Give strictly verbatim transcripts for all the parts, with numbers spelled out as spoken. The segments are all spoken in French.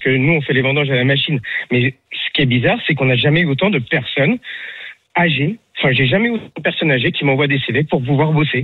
que nous, on fait les vendanges à la machine. Mais ce qui est bizarre, c'est qu'on n'a jamais eu autant de personnes âgées. Enfin, j'ai jamais eu autant de personnes âgées qui m'envoient des C V pour pouvoir bosser.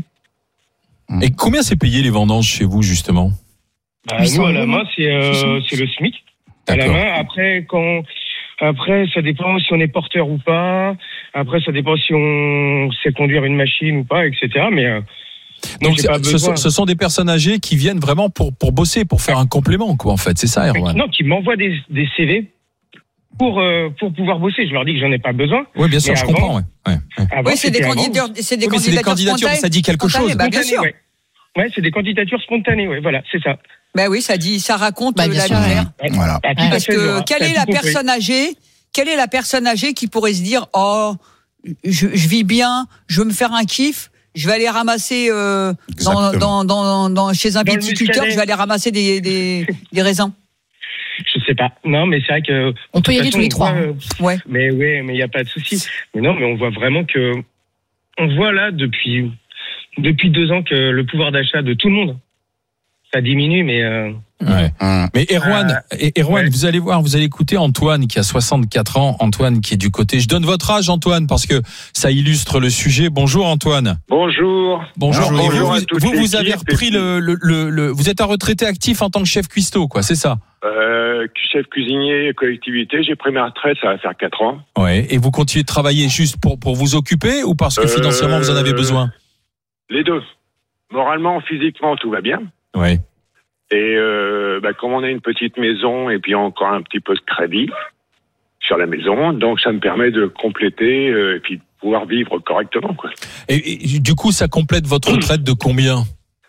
Et combien c'est payé les vendanges chez vous, justement? Bah, nous, à la main, c'est, euh, c'est le SMIC. À la main. Après, quand, après, ça dépend si on est porteur ou pas. Après, ça dépend si on sait conduire une machine ou pas, et cetera. Mais, euh, donc, ce, ce, sont, ce sont des personnes âgées qui viennent vraiment pour, pour bosser, pour faire un complément, quoi, en fait. C'est ça, Erwan? Non, qui m'envoient des, des C V pour, euh, pour pouvoir bosser. Je leur dis que j'en ai pas besoin. Oui, bien sûr, je avant, comprends, ouais. ouais, ouais. Avant, oui, c'est des, candidatures, c'est des, oui, c'est des candidatures, ça dit quelque chose. Bah, bien sûr. Ouais. ouais, c'est des candidatures spontanées, ouais, voilà, c'est ça. Ben oui, ça dit, ça raconte bah, la sûr, misère. ouais. Voilà. Ah, parce que quelle est la personne âgée, quelle est la personne âgée qui pourrait se dire, oh, je, je vis bien, je veux me faire un kiff, je vais aller ramasser euh, dans, dans, dans, dans, chez un dans viticulteur, je vais aller ramasser des, des, des raisins. Je sais pas. Non, mais c'est vrai que on peut y aller tous les trois. Euh, ouais. Mais ouais, mais il y a pas de souci. Mais non, mais on voit vraiment que on voit là depuis depuis deux ans que le pouvoir d'achat de tout le monde ça diminue, mais. Euh... Ouais. Mmh. Mais Erwan, euh, Erwan, ouais. vous allez voir, vous allez écouter Antoine qui a soixante-quatre ans, Antoine qui est du côté. Je donne votre âge, Antoine, parce que ça illustre le sujet. Bonjour, Antoine. Bonjour. Bonjour. Bonjour. Bonjour vous, vous, vous, vous avez repris le, le, le, le, vous êtes un retraité actif en tant que chef cuistot, quoi, c'est ça? Euh, chef cuisinier, collectivité. J'ai pris ma retraite, ça va faire quatre ans. Ouais. Et vous continuez de travailler juste pour pour vous occuper ou parce que euh, financièrement vous en avez besoin? Les deux. Moralement, physiquement, tout va bien. Ouais. Et euh, bah, comme on a une petite maison et puis encore un petit peu de crédit sur la maison, donc ça me permet de compléter euh, et puis de pouvoir vivre correctement, quoi. Et, et du coup, ça complète votre retraite de combien?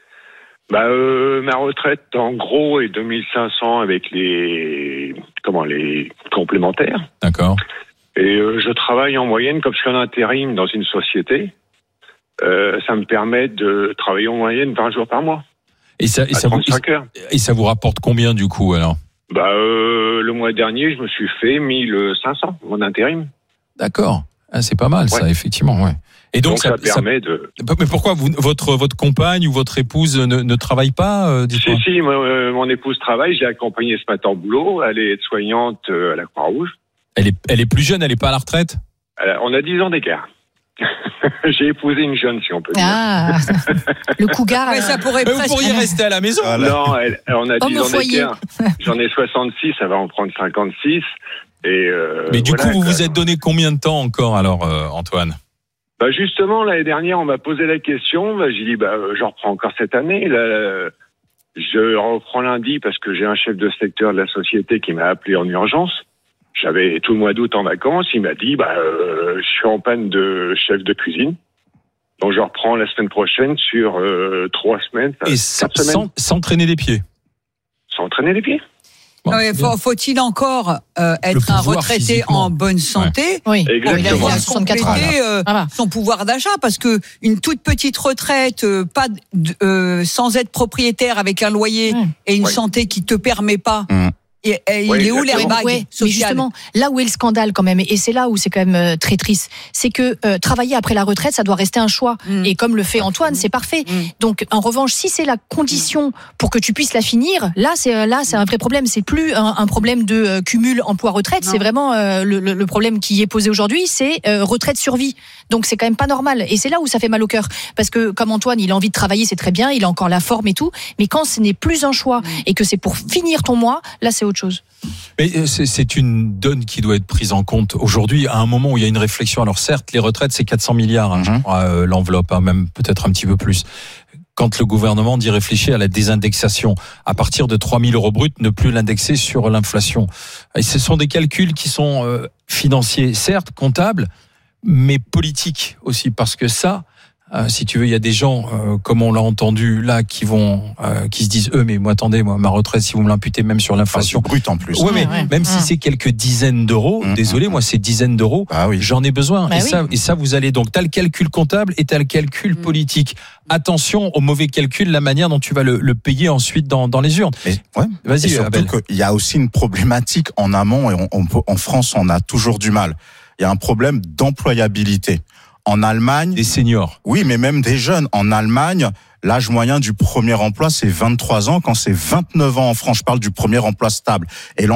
Bah euh, ma retraite en gros est deux mille cinq cents avec les comment les complémentaires. D'accord. Et euh, je travaille en moyenne comme je suis en intérim dans une société. Euh, ça me permet de travailler en moyenne vingt jours par mois. Et ça, et, ça vous, et ça vous rapporte combien du coup alors? Bah euh, le mois dernier, je me suis fait mille cinq cents en intérim. D'accord, ah, c'est pas mal ouais. ça effectivement, ouais. Et donc, donc ça, ça permet ça... de. Mais pourquoi vous, votre votre compagne ou votre épouse ne, ne travaille pas euh, Si si, moi, euh, mon épouse travaille. J'ai accompagné ce matin au boulot. Elle est aide-soignante euh, à la Croix-Rouge. Elle est elle est plus jeune, elle est pas à la retraite. Alors, on a dix ans d'écart. J'ai épousé une jeune, si on peut dire. Ah, le cougar. Ouais, ça pourrait mais vous pourriez rester à la maison. Voilà. Non, elle, on a dix ans d'écart. J'en ai soixante-six, ça va en prendre cinquante-six. Et euh, mais du voilà, coup, vous vous êtes donné combien de temps encore, alors, euh, Antoine? Bah justement, l'année dernière, on m'a posé la question. Bah, j'ai dit, bah, je reprends encore cette année. Là, je reprends lundi parce que j'ai un chef de secteur de la société qui m'a appelé en urgence. J'avais tout le mois d'août en vacances. Il m'a dit, bah, euh, je suis en panne de chef de cuisine. Donc, je reprends la semaine prochaine sur euh, trois semaines. Et sans, sans, sans traîner les pieds. Sans traîner les pieds. Bon, non, faut, faut-il encore euh, être un retraité physiquement. En bonne santé ouais. Oui, pour pouvoir compléter euh, voilà. son pouvoir d'achat? Parce que une toute petite retraite, euh, pas euh, sans être propriétaire avec un loyer mmh. et une ouais. santé qui te permet pas. Mmh. Et, et oui, il est où l'airbag ouais, social? Mais justement, là où est le scandale quand même, et c'est là où c'est quand même euh, très triste, c'est que euh, travailler après la retraite, ça doit rester un choix. Mm. Et comme le fait Antoine, c'est parfait. Mm. Donc, en revanche, si c'est la condition pour que tu puisses la finir, là, c'est là, c'est un vrai problème. C'est plus un, un problème de euh, cumul emploi-retraite. Non. C'est vraiment euh, le, le problème qui est posé aujourd'hui, c'est euh, retraite-survie. Donc, c'est quand même pas normal. Et c'est là où ça fait mal au cœur, parce que comme Antoine, il a envie de travailler, c'est très bien, il a encore la forme et tout. Mais quand ce n'est plus un choix mm. et que c'est pour finir ton mois, là, c'est autre chose. Mais c'est, c'est une donne qui doit être prise en compte aujourd'hui, à un moment où il y a une réflexion. Alors certes, les retraites, c'est quatre cents milliards, hein, mm-hmm. je crois, euh, l'enveloppe, hein, même peut-être un petit peu plus. Quand le gouvernement dit réfléchir à la désindexation, à partir de trois mille euros bruts, ne plus l'indexer sur l'inflation. Et ce sont des calculs qui sont euh, financiers, certes, comptables, mais politiques aussi, parce que ça... Euh, si tu veux, il y a des gens, euh, comme on l'a entendu là, qui vont, euh, qui se disent, eux, mais moi, attendez, moi, ma retraite, si vous me l'imputez même sur l'inflation, ah, brute en plus. Ouais, mais ouais, même ouais. si c'est quelques dizaines d'euros, mmh, désolé, mmh. moi, ces dizaines d'euros, ah, oui. j'en ai besoin. Bah et oui. ça, et ça, vous allez donc, t'as le calcul comptable et t'as le calcul mmh. politique. Attention au mauvais calcul, la manière dont tu vas le, le payer ensuite dans, dans les urnes. Et, ouais. Vas-y, et surtout Abel. qu'il y a aussi une problématique en amont et on, on peut, en France, on a toujours du mal. Il y a un problème d'employabilité. En Allemagne, des seniors. Oui, mais même des jeunes. En Allemagne, l'âge moyen du premier emploi, c'est vingt-trois ans, quand c'est vingt-neuf ans en France. Je parle du premier emploi stable. Et